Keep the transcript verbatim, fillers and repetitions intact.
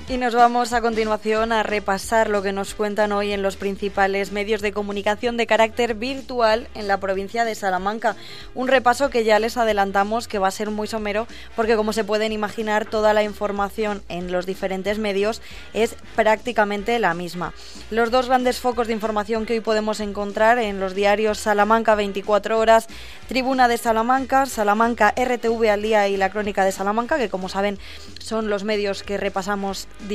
Y nos vamos a continuación a repasar lo que nos cuentan hoy en los principales medios de comunicación de carácter virtual en la provincia de Salamanca. Un repaso que ya les adelantamos que va a ser muy somero porque, como se pueden imaginar, toda la información en los diferentes medios es prácticamente la misma. Los dos grandes focos de información que hoy podemos encontrar en los diarios Salamanca veinticuatro horas, Tribuna de Salamanca, Salamanca R T V al día y la Crónica de Salamanca, que como saben son los medios que repasamos